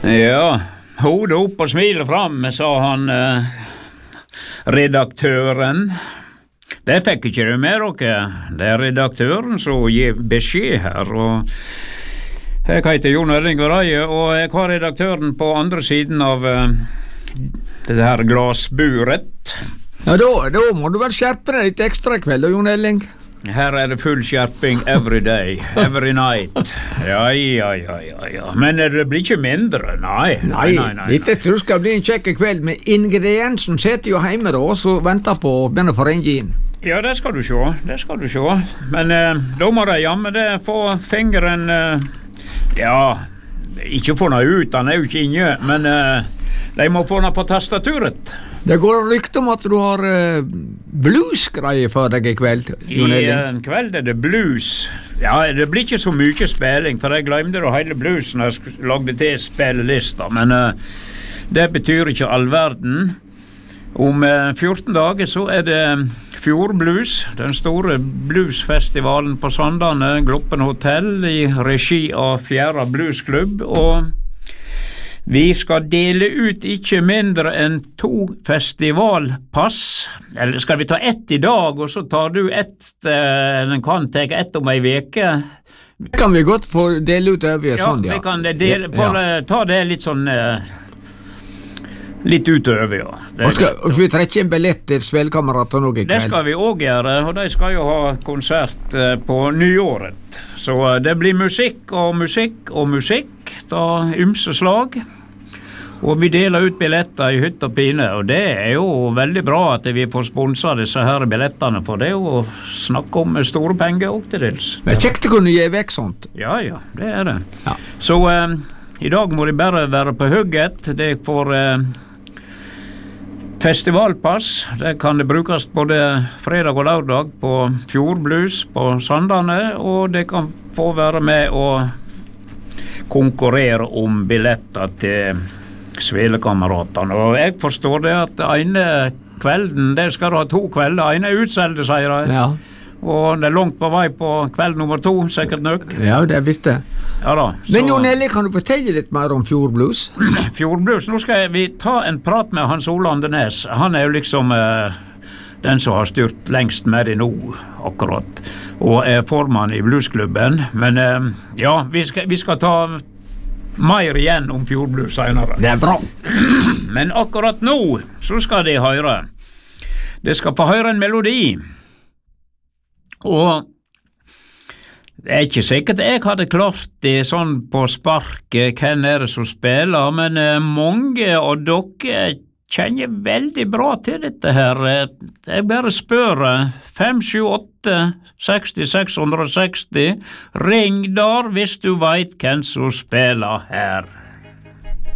Ja, hodet opp og smile fram, sa han redaktøren. Det fikk ikke du med dere. Det redaktøren som gir beskjed her, og jeg heter Jon Erling Vereie, og jeg har redaktøren på andre siden av det her glasburet. Ja, da må du vel skjerpe deg litt ekstra I kveld, Jon Erling. Her det full skjerping every day, every night. Ja. Men det blir ikke mindre, nei. Dette tror jeg skal bli en kjekk kveld, men ingrediensen sitter jo hjemme da, så venter på å begynne å få ringe inn. Ja, det skal du se. Men da må de jammen det få fingeren, ikke få den ut, han jo ikke inne, men de må få den på tastaturet. Det går rykte om at du har bluesgreier for deg I kveld, Jon Erling. I kveld det blues. Ja, det blir ikke så mye spilling, for jeg glemte det hele bluesen når jeg lagde til spillelister, men det betyr ikke all verden. Om 14 dager så det Fjordblues, den store bluesfestivalen på Sandane, Gloppen Hotel, I regi av Fjæra Bluesklubb, og vi skal dele ut ikke mindre enn 2 festivalpass. Eller skal vi ta 1 I dag, og så tar du 1, den kan ta 1 om en veke. Kan vi godt få dele ut over sånn, ja. Vi kan dele, ta det litt sånn, litt utover, ja. Og vi trekker en billett til Svelkamerater noe I kveld. Det skal vi også gjøre, og de skal jo ha konsert på nyåret. Så det blir musikk, da ymse slag. Og vi deler ut billetter I hytt og pine, og det jo veldig bra at vi får sponset disse her billettene, for det jo snakk om store penger opp til dels. Det kjekt å kunne gi vekk sånt. Ja, det det. Ja. Så I dag må de bare være på hugget. De får festivalpass. Det kan det brukes både fredag og lørdag på Fjordblues på Sandane, og det kan få være med å konkurrere om billetter til Svelekameratene. Og jeg forstår det at ene kvelden, det skal du ha 2 kvelder, ene utselgte, sier de. Ja. Og det langt på vei på kveld nummer 2, sikkert nok. Ja, det visste jeg. Ja da. Men Jon Erling, kan du fortelle litt mer om Fjordblues? Fjordblues, nå skal vi ta en prat med Hans Ole Andenes. Han jo liksom den som har styrt lengst med det nå, akkurat. Og formann I bluesklubben. Men vi skal ta mer igjen om Fjordblues senere. Det bra. Men akkurat nå så skal de høre. De skal få høre en melodi. Og det ikke sikkert jeg hadde klart det sånn på sparket, hvem det som spiller, men mange av dere kjenner veldig bra til dette her. Jeg bare spør 578 60 660. Ring der hvis du vet hvem som spiller her.